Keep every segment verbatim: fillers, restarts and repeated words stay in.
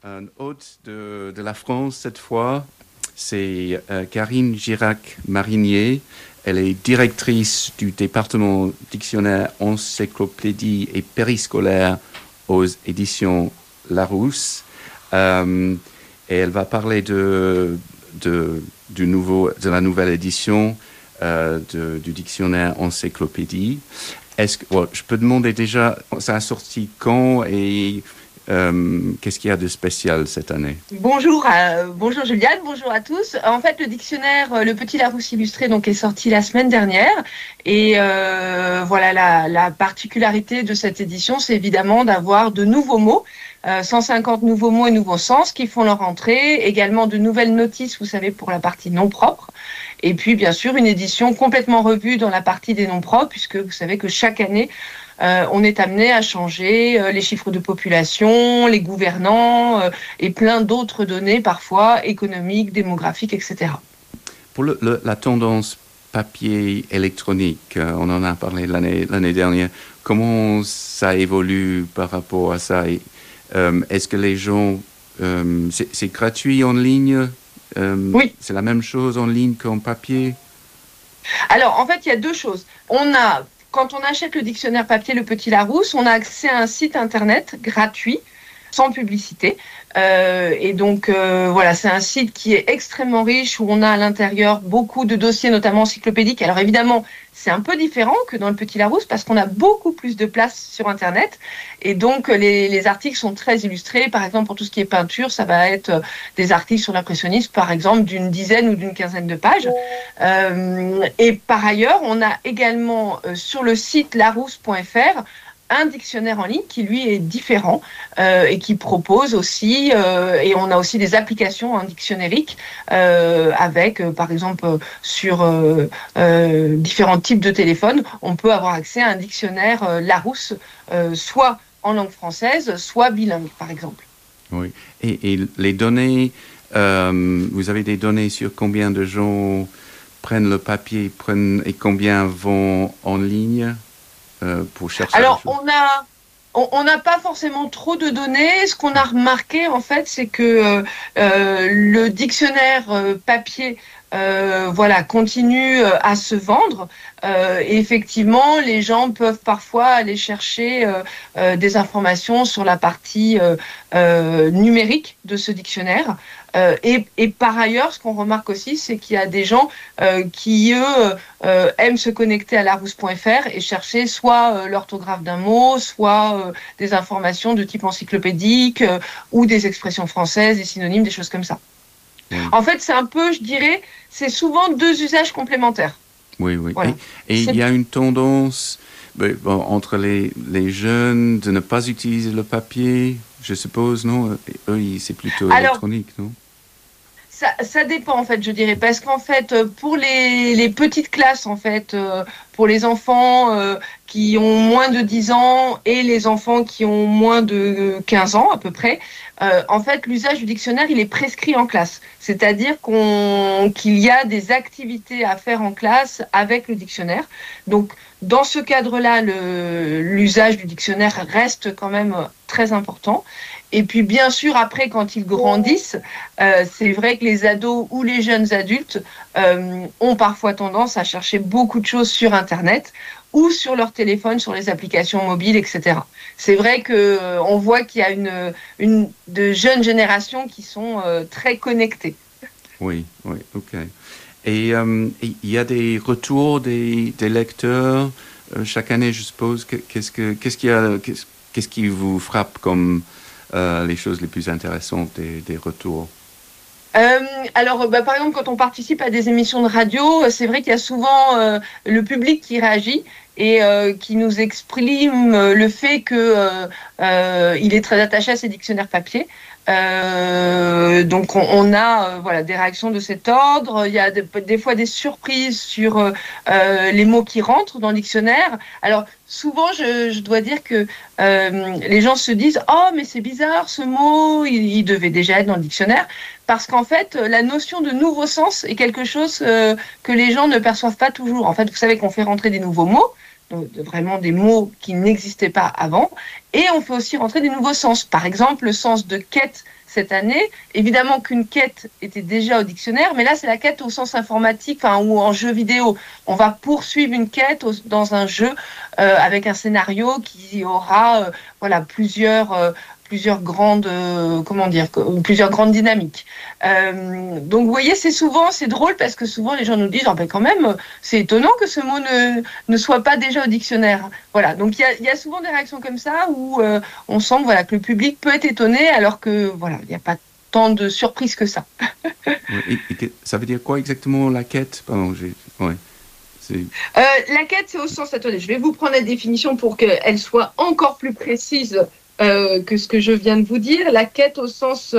un hôte de, de la France cette fois. C'est euh, Karine Girac-Marinier. Elle est directrice du département dictionnaire, encyclopédie et périscolaire aux éditions Larousse. Euh, et elle va parler de, de, du nouveau, de la nouvelle édition euh, de, du dictionnaire encyclopédie. Est-ce que, well, je peux demander déjà, ça a sorti quand et euh, qu'est-ce qu'il y a de spécial cette année? Bonjour, euh, bonjour Juliane, bonjour à tous. En fait, le dictionnaire Le Petit Larousse illustré donc est sorti la semaine dernière et euh, voilà la, la particularité de cette édition, c'est évidemment d'avoir de nouveaux mots. Euh, cent cinquante nouveaux mots et nouveaux sens qui font leur entrée, également de nouvelles notices, vous savez, pour la partie non propre, et puis bien sûr une édition complètement revue dans la partie des noms propres, puisque vous savez que chaque année, euh, on est amené à changer euh, les chiffres de population, les gouvernants euh, et plein d'autres données, parfois économiques, démographiques, et cetera. Pour le, le, la tendance papier électronique, euh, on en a parlé l'année, l'année dernière, comment ça évolue par rapport à ça et, Euh, est-ce que les gens... Euh, c'est, c'est gratuit en ligne euh, Oui. C'est la même chose en ligne qu'en papier? Alors, en fait, il y a deux choses. On a, quand on achète le dictionnaire papier Le Petit Larousse, on a accès à un site internet gratuit, sans publicité. Euh, et donc, euh, voilà, c'est un site qui est extrêmement riche, où on a à l'intérieur beaucoup de dossiers, notamment encyclopédiques. Alors, évidemment, c'est un peu différent que dans Le Petit Larousse, parce qu'on a beaucoup plus de place sur Internet. Et donc, les, les articles sont très illustrés. Par exemple, pour tout ce qui est peinture, ça va être des articles sur l'impressionnisme, par exemple, d'une dizaine ou d'une quinzaine de pages. Euh, et par ailleurs, on a également, euh, sur le site larousse point f r, un dictionnaire en ligne qui, lui, est différent euh, et qui propose aussi, euh, et on a aussi des applications en dictionnérique euh, avec, euh, par exemple, euh, sur euh, euh, différents types de téléphones, on peut avoir accès à un dictionnaire euh, Larousse, euh, soit en langue française, soit bilingue, par exemple. Oui. Et, et les données, euh, vous avez des données sur combien de gens prennent le papier prennent, et combien vont en ligne Euh, pour chercher. Alors, on a, on n'a pas forcément trop de données. Ce qu'on a remarqué, en fait, c'est que euh, euh, le dictionnaire euh, papier, euh, voilà, continue euh, à se vendre. Euh, et effectivement, les gens peuvent parfois aller chercher euh, euh, des informations sur la partie euh, euh, numérique de ce dictionnaire. Euh, et, et par ailleurs, ce qu'on remarque aussi, c'est qu'il y a des gens euh, qui, eux, euh, aiment se connecter à larousse point f r et chercher soit euh, l'orthographe d'un mot, soit euh, des informations de type encyclopédique euh, ou des expressions françaises, des synonymes, des choses comme ça. Oui. En fait, c'est un peu, je dirais, c'est souvent deux usages complémentaires. Oui, oui. Voilà. Et il y a une tendance bon, entre les, les jeunes de ne pas utiliser le papier, je suppose, non? Eux, c'est plutôt Alors, électronique, non? Ça, ça dépend, en fait, je dirais, parce qu'en fait, pour les, les petites classes, en fait, euh, pour les enfants euh, qui ont moins de dix ans et les enfants qui ont moins de quinze ans, à peu près, euh, en fait, l'usage du dictionnaire, il est prescrit en classe. C'est-à-dire qu'on, qu'il y a des activités à faire en classe avec le dictionnaire. Donc, dans ce cadre-là, le, l'usage du dictionnaire reste quand même très important. Et puis, bien sûr, après, quand ils grandissent, euh, c'est vrai que les ados ou les jeunes adultes euh, ont parfois tendance à chercher beaucoup de choses sur Internet ou sur leur téléphone, sur les applications mobiles, et cetera. C'est vrai qu'on euh, voit qu'il y a une, une, de jeunes générations qui sont euh, très connectées. Oui, oui, ok. Et il euh, y a des retours des, des lecteurs euh, chaque année, je suppose. Qu'est-ce, que, qu'est-ce, qu'il y a, qu'est-ce, qu'est-ce qui vous frappe comme euh, les choses les plus intéressantes des, des retours? Euh, alors, bah, par exemple, quand on participe à des émissions de radio, c'est vrai qu'il y a souvent euh, le public qui réagit et euh, qui nous exprime le fait qu'il euh, euh, est très attaché à ses dictionnaires papier. Euh, donc on, on a euh, voilà, des réactions de cet ordre. Il y a des, des fois des surprises sur euh, les mots qui rentrent dans le dictionnaire. Alors souvent je, je dois dire que euh, les gens se disent « Oh mais c'est bizarre ce mot, il, il devait déjà être dans le dictionnaire ». Parce qu'en fait la notion de nouveau sens est quelque chose euh, que les gens ne perçoivent pas toujours. En fait, vous savez qu'on fait rentrer des nouveaux mots, donc vraiment des mots qui n'existaient pas avant, et on fait aussi rentrer des nouveaux sens. Par exemple, le sens de quête, cette année. Évidemment qu'une quête était déjà au dictionnaire, mais là, c'est la quête au sens informatique, enfin, ou en jeu vidéo. On va poursuivre une quête au, dans un jeu euh, avec un scénario qui aura euh, voilà, plusieurs... Euh, plusieurs grandes, euh, comment dire, plusieurs grandes dynamiques. Euh, donc, vous voyez, c'est souvent, c'est drôle parce que souvent les gens nous disent, oh, ben quand même, c'est étonnant que ce mot ne, ne soit pas déjà au dictionnaire. Voilà. Donc, il y a, y a souvent des réactions comme ça où euh, on sent, voilà, que le public peut être étonné alors que, voilà, il n'y a pas tant de surprises que ça. et, et ça veut dire quoi exactement la quête? Pardon, j'ai, ouais. Euh, la quête, c'est au sens, attendez, je vais vous prendre la définition pour qu'elle soit encore plus précise. Euh, que ce que je viens de vous dire, la quête au sens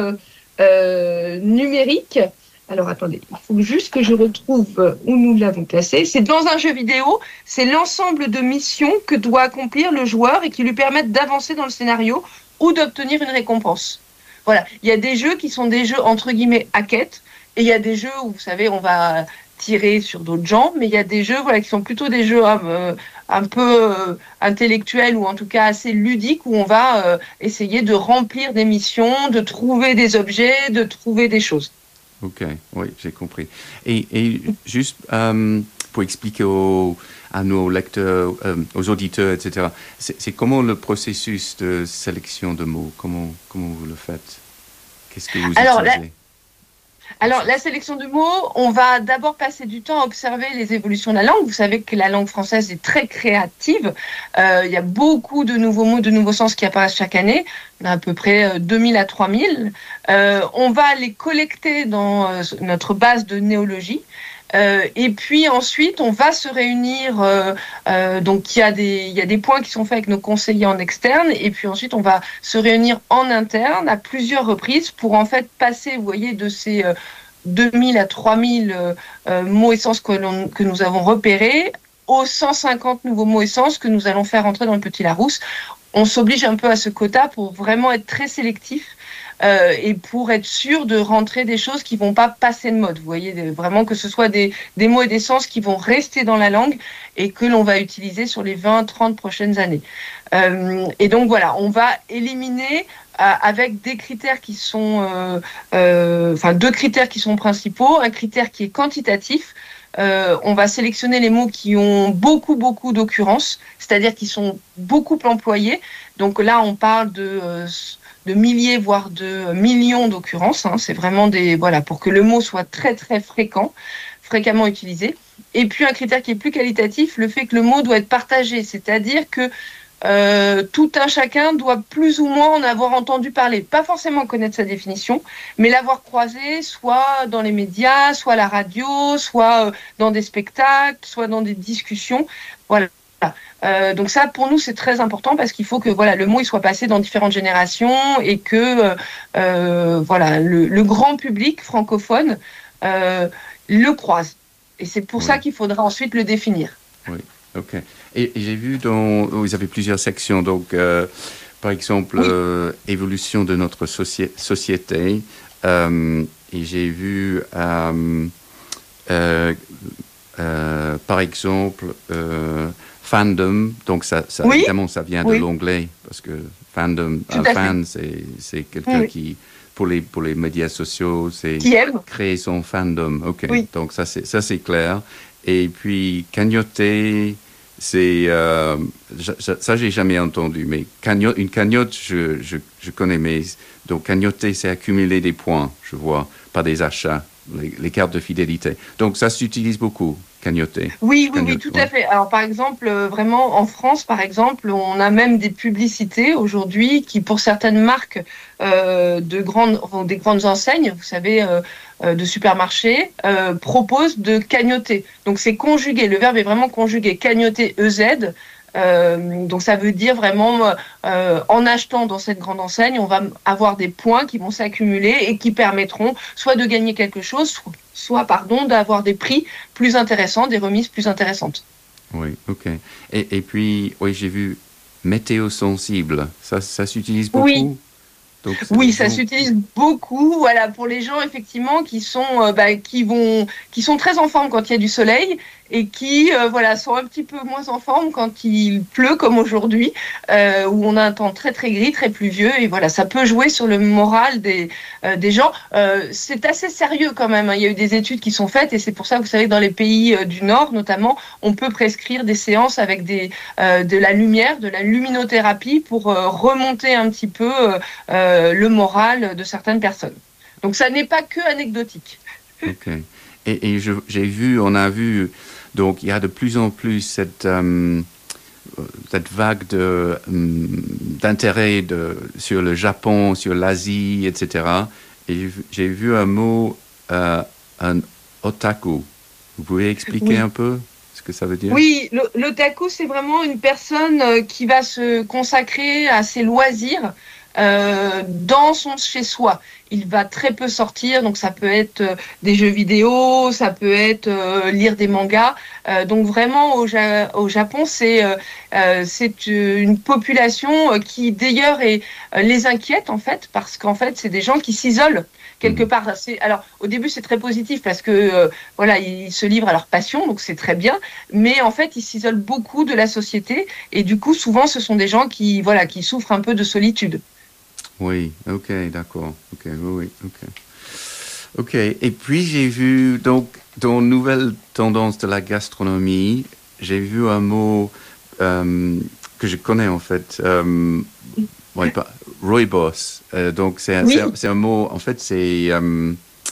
euh, numérique. Alors attendez, il faut juste que je retrouve où nous l'avons classé. C'est dans un jeu vidéo, c'est l'ensemble de missions que doit accomplir le joueur et qui lui permettent d'avancer dans le scénario ou d'obtenir une récompense. Voilà, il y a des jeux qui sont des jeux entre guillemets à quête et il y a des jeux où vous savez on va tirer sur d'autres gens, mais il y a des jeux voilà, qui sont plutôt des jeux euh, un peu euh, intellectuels ou en tout cas assez ludiques où on va euh, essayer de remplir des missions, de trouver des objets, de trouver des choses. Ok, oui, j'ai compris. Et, et juste euh, pour expliquer aux, à nos lecteurs, euh, aux auditeurs, et cetera, c'est, c'est comment le processus de sélection de mots? Comment, comment vous le faites? Qu'est-ce que vous Alors, utilisez? La... Alors, la sélection de mots, on va d'abord passer du temps à observer les évolutions de la langue. Vous savez que la langue française est très créative. Euh, il y a beaucoup de nouveaux mots, de nouveaux sens qui apparaissent chaque année. On a à peu près deux mille à trois mille. Euh, on va les collecter dans euh, notre base de néologie. Euh, et puis ensuite, on va se réunir. Euh, euh, donc, il y a des, il y a des points qui sont faits avec nos conseillers en externe. Et puis ensuite, on va se réunir en interne à plusieurs reprises pour en fait passer, vous voyez, de ces euh, deux mille à trois mille euh, euh, mots et sens que, l'on, que nous avons repérés aux cent cinquante nouveaux mots et sens que nous allons faire entrer dans le Petit Larousse. On s'oblige un peu à ce quota pour vraiment être très sélectif. Euh, et pour être sûr de rentrer des choses qui ne vont pas passer de mode. Vous voyez, vraiment que ce soit des, des mots et des sens qui vont rester dans la langue et que l'on va utiliser sur les vingt trente prochaines années. Euh, et donc voilà, on va éliminer euh, avec des critères qui sont, euh, euh, enfin deux critères qui sont principaux, un critère qui est quantitatif. Euh, on va sélectionner les mots qui ont beaucoup, beaucoup d'occurrences, c'est-à-dire qui sont beaucoup employés. Donc là, on parle de... Euh, de milliers, voire de millions d'occurrences. Hein. C'est vraiment des, voilà, pour que le mot soit très, très fréquent, fréquemment utilisé. Et puis, un critère qui est plus qualitatif, le fait que le mot doit être partagé, c'est-à-dire que euh, tout un chacun doit plus ou moins en avoir entendu parler. Pas forcément connaître sa définition, mais l'avoir croisé, soit dans les médias, soit à la radio, soit dans des spectacles, soit dans des discussions. Voilà. Euh, donc ça, pour nous, c'est très important parce qu'il faut que voilà, le mot il soit passé dans différentes générations et que euh, voilà, le, le grand public francophone euh, le croise. Et c'est pour oui. ça qu'il faudra ensuite le définir. Oui, ok. Et, et j'ai vu, dans, vous avez plusieurs sections, donc euh, par exemple, oui. euh, évolution de notre soci- société. Euh, et j'ai vu, euh, euh, euh, par exemple, euh, fandom, donc ça, ça oui. évidemment, ça vient de oui. l'anglais, parce que fandom, un fan, c'est, c'est quelqu'un oui. qui, pour les, pour les médias sociaux, c'est qui aime. Créer son fandom. OK, oui. donc ça c'est, ça, c'est clair. Et puis, cagnotter, c'est... Euh, ça, j'ai jamais entendu, mais cagnotte, une cagnotte, je, je, je connais, mais... Donc, cagnotter, c'est accumuler des points, je vois, pas des achats, les, les cartes de fidélité. Donc, ça s'utilise beaucoup. Cagnotter. Oui, oui, oui, tout ouais. à fait. Alors, par exemple, euh, vraiment, en France, par exemple, on a même des publicités aujourd'hui qui, pour certaines marques euh, de grandes, des grandes enseignes, vous savez, euh, euh, de supermarchés, euh, proposent de cagnotter. Donc, c'est conjugué. Le verbe est vraiment conjugué. Cagnotter, E Z. Euh, donc, ça veut dire vraiment, euh, en achetant dans cette grande enseigne, on va avoir des points qui vont s'accumuler et qui permettront soit de gagner quelque chose, soit soit pardon, d'avoir des prix plus intéressants, des remises plus intéressantes. Oui, ok. Et, et puis, oui, j'ai vu météo sensible. Ça, ça s'utilise beaucoup. Oui, Donc, oui ça s'utilise beaucoup. Voilà, pour les gens effectivement qui sont, euh, bah, qui vont, qui sont très en forme quand il y a du soleil et qui euh, voilà, sont un petit peu moins en forme quand il pleut comme aujourd'hui, euh, où on a un temps très très gris, très pluvieux, et voilà, ça peut jouer sur le moral des, euh, des gens. Euh, c'est assez sérieux quand même, hein. Il y a eu des études qui sont faites, et c'est pour ça que vous savez que dans les pays euh, du Nord notamment, on peut prescrire des séances avec des, euh, de la lumière, de la luminothérapie pour euh, remonter un petit peu euh, euh, le moral de certaines personnes. Donc ça n'est pas que anecdotique. Ok. Et, et je, j'ai vu, on a vu, donc il y a de plus en plus cette, euh, cette vague de, um, d'intérêt de, sur le Japon, sur l'Asie, et cetera. Et j'ai vu un mot, euh, un otaku. Vous pouvez expliquer Oui. un peu ce que ça veut dire? Oui, le- l'otaku, c'est vraiment une personne euh, qui va se consacrer à ses loisirs euh, dans son chez-soi. Il va très peu sortir, donc ça peut être euh, des jeux vidéo, ça peut être euh, lire des mangas. Euh, donc vraiment, au, Ja- au Japon, c'est euh, euh, c'est euh, une population euh, qui d'ailleurs est, euh, les inquiète en fait, parce qu'en fait, c'est des gens qui s'isolent quelque Mhm. part. C'est, alors, au début, c'est très positif parce que euh, voilà, ils se livrent à leur passion, donc c'est très bien. Mais en fait, ils s'isolent beaucoup de la société et du coup, souvent, ce sont des gens qui, voilà, qui souffrent un peu de solitude. Oui, ok, d'accord. Ok, oui, oui, ok. Ok, et puis j'ai vu, donc, dans Nouvelle Tendance de la gastronomie, j'ai vu un mot euh, que je connais en fait, euh, ouais, pas, rooibos. Euh, donc c'est un, c'est un- Oui, c'est un mot, en fait, c'est, euh,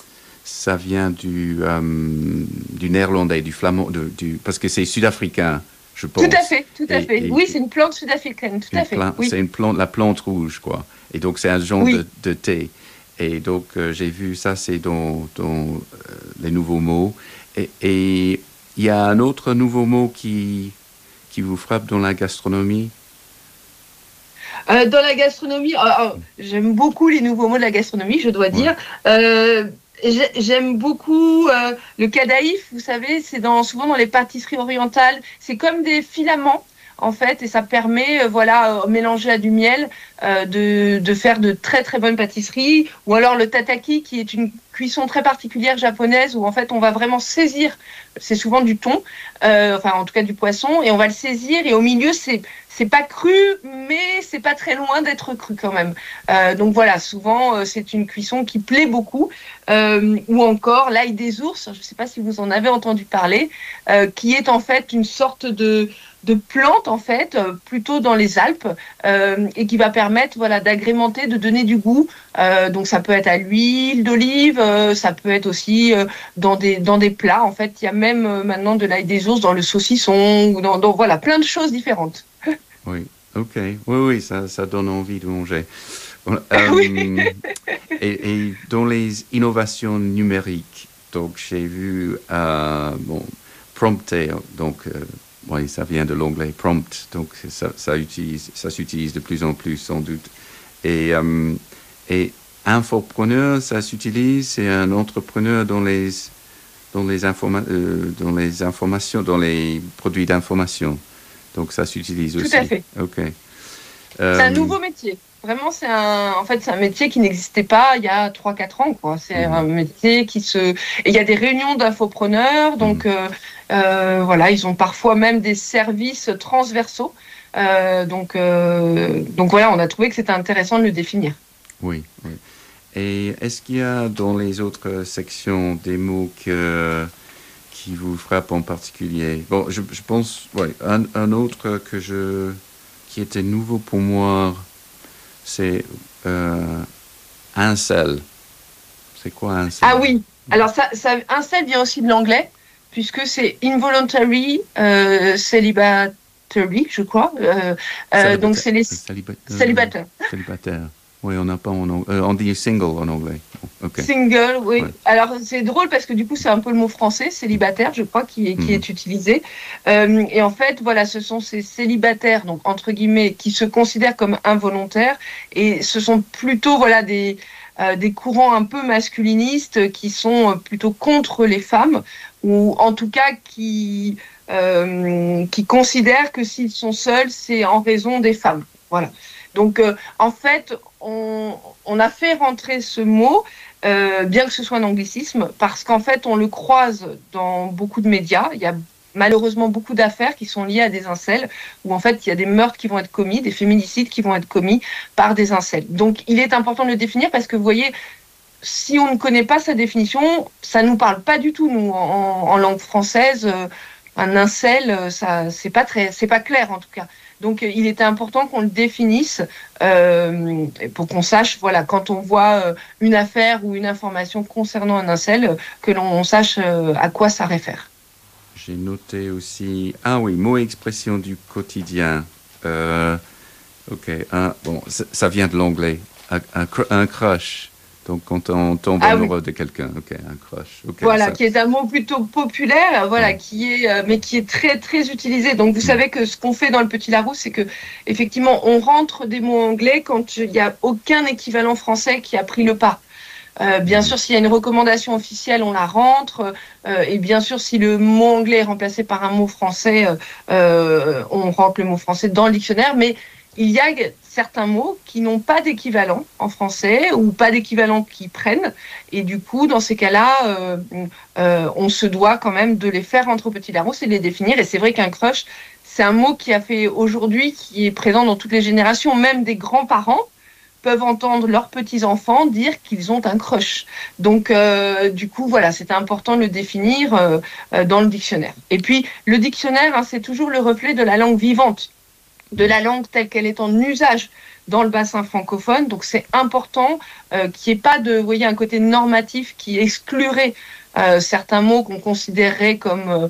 ça vient du, euh, du néerlandais, du flamand, de- du, parce que c'est sud-africain, je tout à pense. fait, tout à Et, fait. et Oui, c'est une plante sud-africaine, tout une à fait. plante, Oui, c'est une plante, la plante rouge, quoi. Et donc c'est un genre oui. de, de thé. Et donc euh, j'ai vu ça, c'est dans, dans euh, les nouveaux mots. Et et il y a un autre nouveau mot qui, qui vous frappe dans la gastronomie. Euh, dans la gastronomie, euh, euh, j'aime beaucoup les nouveaux mots de la gastronomie, je dois Ouais. dire. Euh, j'ai- j'aime beaucoup euh, le kadaïf, vous savez, c'est dans, souvent dans les pâtisseries orientales. C'est comme des filaments, en fait, et ça permet, euh, voilà, euh, mélangé à du miel, euh, de, de faire de très très bonnes pâtisseries. Ou alors le tataki, qui est une cuisson très particulière japonaise, où en fait on va vraiment saisir, c'est souvent du thon, euh, enfin en tout cas du poisson, et on va le saisir, et au milieu c'est c'est pas cru, mais c'est pas très loin d'être cru quand même. Euh, donc voilà, souvent euh, c'est une cuisson qui plaît beaucoup. Euh, ou encore l'ail des ours, je ne sais pas si vous en avez entendu parler, euh, qui est en fait une sorte de, de plante en fait, euh, plutôt dans les Alpes, euh, et qui va permettre voilà d'agrémenter, de donner du goût. Euh, donc ça peut être à l'huile d'olive, euh, ça peut être aussi euh, dans des dans des plats. En fait, il y a même euh, maintenant de l'ail des ours dans le saucisson ou dans, dans voilà plein de choses différentes. Oui, ok. Oui, oui, ça, ça donne envie de manger. Oui. Euh, et, et dans les innovations numériques, donc j'ai vu, euh, bon, prompter, donc, euh, oui, ça vient de l'anglais prompt, donc ça, ça, utilise, ça s'utilise de plus en plus sans doute. Et, euh, et infopreneur, ça s'utilise, c'est un entrepreneur dans les, dans les, informa- euh, dans les informations, dans les produits d'information. Donc ça s'utilise Tout à aussi. fait. Ok. C'est un Euh, nouveau métier. Vraiment, c'est un, en fait, c'est un métier qui n'existait pas il y a trois quatre ans, quoi. C'est un mhm, métier qui se, et il y a des réunions d'infopreneurs, donc mhm. euh, euh, voilà, ils ont parfois même des services transversaux. Euh, donc, euh, donc voilà, on a trouvé que c'était intéressant de le définir. Oui, oui. Et est-ce qu'il y a dans les autres sections des mots que, qui vous frappent en particulier? Bon, je, je pense, ouais, un, un autre que je, qui était nouveau pour moi, c'est euh, incel. C'est quoi incel? Ah oui, alors ça, ça, incel vient aussi de l'anglais, puisque c'est involuntary euh, celibatary, je crois. Euh, euh, donc Célibataire. c'est les Célibat- euh, célibataires. célibataire. Oui, on n'a pas en anglais. On dit single en anglais. Ok. Single, Ouais. oui. Alors c'est drôle parce que du coup c'est un peu le mot français, célibataire, je crois, qui est, qui Mhm. est utilisé. Euh, et en fait, voilà, ce sont ces célibataires, donc entre guillemets, qui se considèrent comme involontaires, et ce sont plutôt voilà des euh, des courants un peu masculinistes qui sont euh, plutôt contre les femmes, ou en tout cas qui euh, qui considèrent que s'ils sont seuls, c'est en raison des femmes. Voilà. Donc euh, en fait, on, on a fait rentrer ce mot euh, bien que ce soit un anglicisme, parce qu'en fait, on le croise dans beaucoup de médias. Il y a malheureusement beaucoup d'affaires qui sont liées à des incels, où en fait il y a des meurtres qui vont être commis, des féminicides qui vont être commis par des incels. Donc il est important de le définir parce que vous voyez, si on ne connaît pas sa définition, ça ne nous parle pas du tout, nous, en, en langue française. Euh, un incel, ça, c'est pas très, c'est pas clair en tout cas. Donc il était important qu'on le définisse euh, pour qu'on sache, voilà, quand on voit euh, une affaire ou une information concernant un incel, que l'on sache euh, à quoi ça réfère. J'ai noté aussi, ah oui, mots et expressions du quotidien. Euh, ok, un, bon, ça vient de l'anglais. Un, un, un crush. Donc, quand on tombe ah, amoureux oui. de quelqu'un, ok, un crush. Okay, voilà, ça... qui est un mot plutôt populaire, voilà, ouais. qui est, euh, mais qui est très, très utilisé. Donc, vous mmh. savez que ce qu'on fait dans le Petit Larousse, c'est que, effectivement, on rentre des mots anglais quand il n'y a aucun équivalent français qui a pris le pas. Euh, bien mmh. sûr, s'il y a une recommandation officielle, on la rentre. Euh, et bien sûr, si le mot anglais est remplacé par un mot français, euh, on rentre le mot français dans le dictionnaire. Mais il y a certains mots qui n'ont pas d'équivalent en français ou pas d'équivalent qui prennent. Et du coup, dans ces cas-là, euh, euh, on se doit quand même de les faire rentrer au Petit Larousse et de les définir. Et c'est vrai qu'un crush, c'est un mot qui a fait aujourd'hui, qui est présent dans toutes les générations, même des grands-parents peuvent entendre leurs petits-enfants dire qu'ils ont un crush. Donc, euh, du coup, voilà, c'est important de le définir euh, euh, dans le dictionnaire. Et puis, le dictionnaire, hein, c'est toujours le reflet de la langue vivante, de la langue telle qu'elle est en usage dans le bassin francophone. Donc, c'est important euh, qu'il n'y ait pas de, vous voyez, un côté normatif qui exclurait euh, certains mots qu'on considérerait comme euh,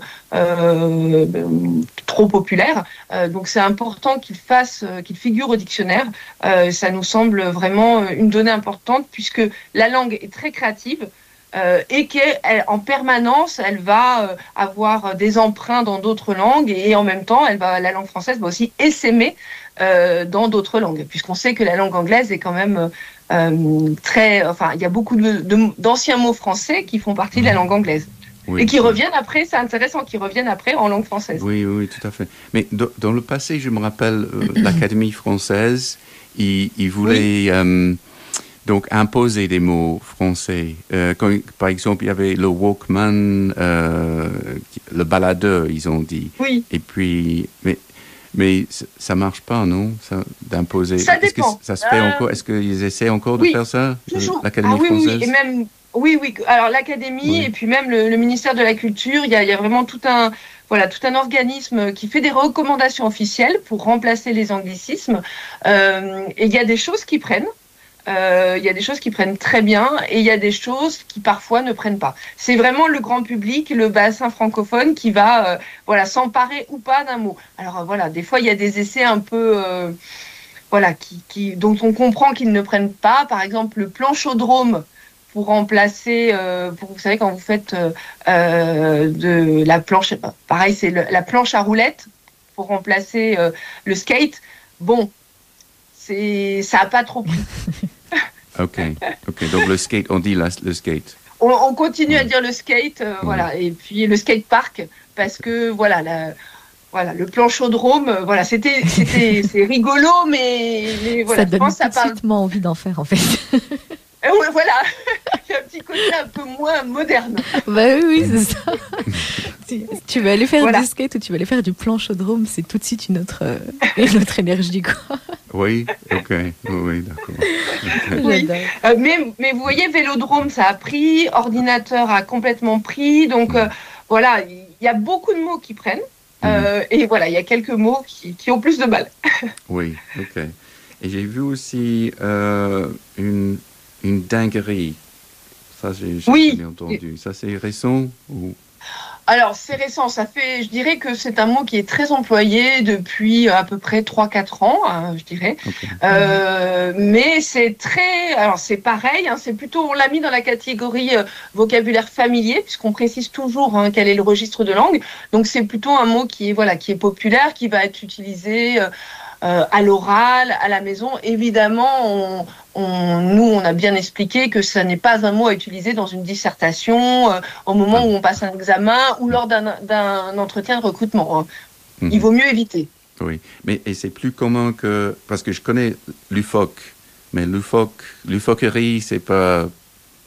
euh, trop populaires. Euh, donc, c'est important qu'ils fassent, euh, qu'ils figurent au dictionnaire. Euh, ça nous semble vraiment une donnée importante puisque la langue est très créative. Euh, et qu'en permanence, elle va euh, avoir des emprunts dans d'autres langues et, et en même temps, elle va, la langue française va aussi essaimer euh, dans d'autres langues, puisqu'on sait que la langue anglaise est quand même euh, très... Enfin, il y a beaucoup de, de, d'anciens mots français qui font partie de la langue anglaise. Oui, et qui oui. reviennent après, c'est intéressant, qui reviennent après en langue française. Oui, oui, tout à fait. Mais do, dans le passé, je me rappelle, euh, l'Académie française, il, il voulait... Oui. Euh, Donc, imposer des mots français. Euh, quand, par exemple, il y avait le Walkman, euh, le baladeur, ils ont dit. Oui. Et puis, mais, mais ça ne marche pas, non, ça, d'imposer. Ça Est-ce dépend. que ça se fait euh... encore? Est-ce qu'ils essaient encore de oui, faire ça, toujours. l'Académie ah, oui, française? Oui, et même, oui, oui. Alors, l'Académie oui. et puis même le, le ministère de la Culture, il y a, il y a vraiment tout un... Voilà, tout un organisme qui fait des recommandations officielles pour remplacer les anglicismes. Euh, et il y a des choses qui prennent. Il euh, y a des choses qui prennent très bien et il y a des choses qui parfois ne prennent pas. C'est vraiment le grand public, le bassin francophone qui va euh, voilà, s'emparer ou pas d'un mot. Alors euh, voilà, des fois il y a des essais un peu euh, voilà, qui, qui, dont on comprend qu'ils ne prennent pas. Par exemple, le planchodrome pour remplacer, euh, pour, vous savez, quand vous faites euh, euh, de la planche, pareil, c'est le, la planche à roulettes pour remplacer euh, le skate. Bon, c'est, ça n'a pas trop pris. Ok, ok. Donc le skate, on dit la, le skate. On, on continue à dire le skate, euh, mmh. voilà, et puis le skate park parce que voilà, la, voilà, le planchodrome, euh, voilà, c'était, c'était, c'est rigolo, mais, mais voilà, ça donne je pense tout ça de parle. suite moins envie d'en faire en fait. Et ouais, voilà, il y a un petit côté un peu moins moderne. Bah oui, oui, c'est ça. tu, tu vas aller faire voilà. du skate ou tu vas aller faire du planchodrome, c'est tout de suite une autre, euh, une autre énergie, quoi. Oui, ok, oui, oui d'accord. Okay. Oui. Euh, mais, mais vous voyez, vélodrome, ça a pris, ordinateur a complètement pris, donc euh, voilà, il y a beaucoup de mots qui prennent, euh, mm. et voilà, il y a quelques mots qui, qui ont plus de mal. Oui, ok. Et j'ai vu aussi euh, une, une dinguerie, ça j'ai, j'ai oui. jamais entendu, ça c'est récent ou... Alors, c'est récent, ça fait, je dirais que c'est un mot qui est très employé depuis à peu près trois quatre ans, hein, je dirais. Okay. Euh, mais c'est très, alors c'est pareil, hein, c'est plutôt, on l'a mis dans la catégorie euh, vocabulaire familier, puisqu'on précise toujours hein, quel est le registre de langue. Donc, c'est plutôt un mot qui est, voilà, qui est populaire, qui va être utilisé euh, euh, à l'oral, à la maison. Évidemment, on, on, nous, on a bien expliqué que ça n'est pas un mot à utiliser dans une dissertation, euh, au moment où on passe un examen ou lors d'un, d'un entretien de recrutement. Hein. Mm-hmm. Il vaut mieux éviter. Oui, mais et c'est plus commun que... Parce que je connais l'U F O C, mais l'U F O C, l'U F O Querie, c'est pas...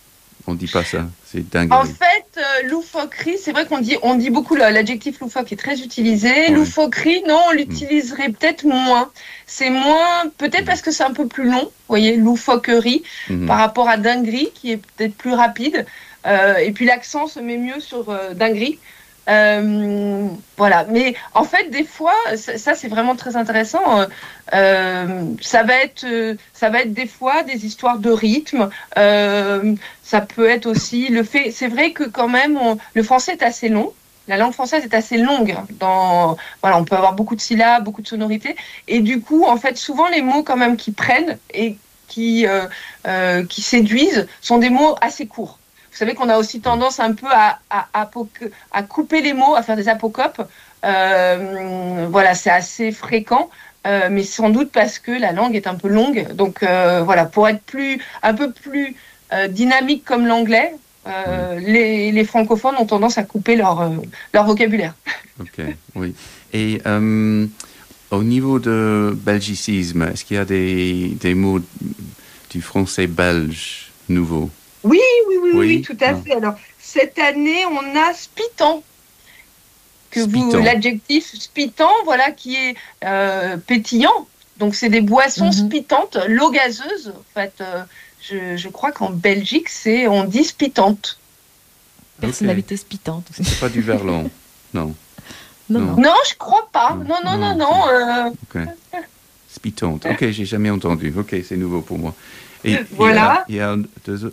on dit pas ça. C'est dingue. En fait, euh, loufoquerie, c'est vrai qu'on dit, on dit beaucoup l'adjectif loufoque est très utilisé. Ouais. Loufoquerie, non, on l'utiliserait mmh. peut-être moins. C'est moins, peut-être mmh. parce que c'est un peu plus long. Vous voyez, loufoquerie mmh. par rapport à dinguerie, qui est peut-être plus rapide. Euh, et puis l'accent se met mieux sur euh, dinguerie. Euh, voilà, mais en fait, des fois, ça, ça c'est vraiment très intéressant. Euh, ça va être, euh, ça va être des fois des histoires de rythme. Euh, ça peut être aussi le fait. C'est vrai que quand même, on, le français est assez long. La langue française est assez longue. Dans, voilà, on peut avoir beaucoup de syllabes, beaucoup de sonorités, et du coup, en fait, souvent les mots quand même qui prennent et qui, euh, euh, qui séduisent sont des mots assez courts. Vous savez qu'on a aussi tendance un peu à, à, à, à couper les mots, à faire des apocopes. Euh, voilà, c'est assez fréquent, euh, mais sans doute parce que la langue est un peu longue. Donc euh, voilà, pour être plus, un peu plus euh, dynamique comme l'anglais, euh, les, les francophones ont tendance à couper leur, euh, leur vocabulaire. Ok, oui. Et euh, au niveau de belgicisme, est-ce qu'il y a des, des mots du français belge nouveaux? Oui, oui, oui, oui, oui, tout à fait. Alors, cette année, on a spitant, que vous, l'adjectif spitant, voilà, qui est euh, pétillant. Donc, c'est des boissons mm-hmm. spitantes, l'eau gazeuse. En fait, euh, je, je crois qu'en Belgique, c'est, on dit spitante. Personnalité okay. spitante. C'est pas du verlan, non. Non, non. non, je crois pas. Non, non, non, non. non euh... okay. Spitante. Ok, j'ai jamais entendu. Ok, c'est nouveau pour moi. Et voilà. Il y a, il y a deux,